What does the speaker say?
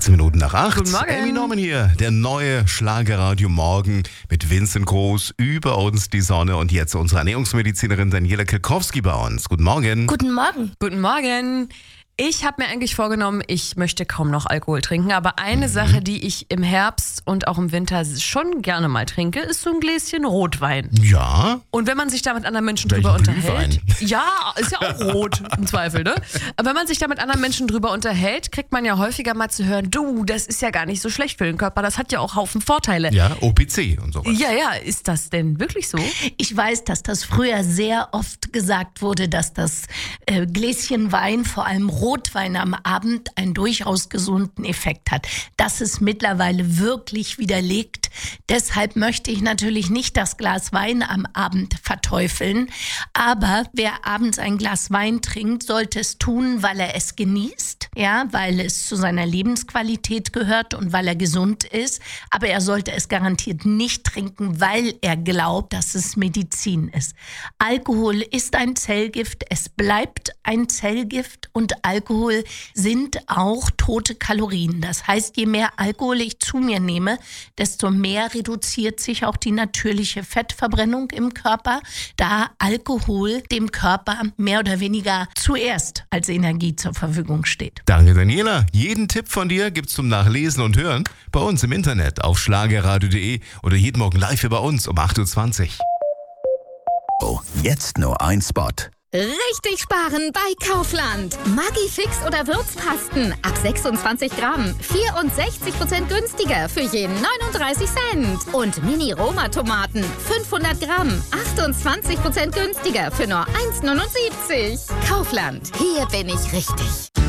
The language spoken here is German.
13 Minuten nach 8. Guten Morgen. Amy Norman hier, der neue Schlagerradio Morgen mit Vincent Groß, über uns die Sonne und jetzt unsere Ernährungsmedizinerin Daniela Kilkowski bei uns. Guten Morgen. Guten Morgen. Guten Morgen. Ich habe mir eigentlich vorgenommen, ich möchte kaum noch Alkohol trinken, aber eine Sache, die ich im Herbst und auch im Winter schon gerne mal trinke, ist so ein Gläschen Rotwein. Ja? Und wenn man sich da mit anderen Menschen Welchen drüber unterhält, Glühwein? ja, ist ja auch rot im Zweifel, ne? Aber wenn man sich da mit anderen Menschen drüber unterhält, kriegt man ja häufiger mal zu hören, du, das ist ja gar nicht so schlecht für den Körper, das hat ja auch Haufen Vorteile. Ja, OPC und sowas. Ja, ist das denn wirklich so? Ich weiß, dass das früher sehr oft gesagt wurde, dass das Gläschen Wein, vor allem Rotwein am Abend, einen durchaus gesunden Effekt hat. Das ist mittlerweile wirklich widerlegt. Deshalb möchte ich natürlich nicht das Glas Wein am Abend verteufeln. Aber wer abends ein Glas Wein trinkt, sollte es tun, weil er es genießt, ja, weil es zu seiner Lebensqualität gehört und weil er gesund ist. Aber er sollte es garantiert nicht trinken, weil er glaubt, dass es Medizin ist. Alkohol ist ein Zellgift, es bleibt ein Zellgift und Alkohol sind auch tote Kalorien. Das heißt, je mehr Alkohol ich zu mir nehme, desto mehr reduziert sich auch die natürliche Fettverbrennung im Körper, da Alkohol dem Körper mehr oder weniger zuerst als Energie zur Verfügung steht. Danke, Daniela. Jeden Tipp von dir gibt's zum Nachlesen und Hören bei uns im Internet auf schlagerradio.de oder jeden Morgen live hier bei uns um 8.20 Uhr. Oh, jetzt nur ein Spot. Richtig sparen bei Kaufland. Maggi-Fix oder Würzpasten ab 26 Gramm. 64% günstiger für jeden 39 Cent. Und Mini-Roma-Tomaten 500 Gramm. 28% günstiger für nur 1,79. Kaufland. Hier bin ich richtig.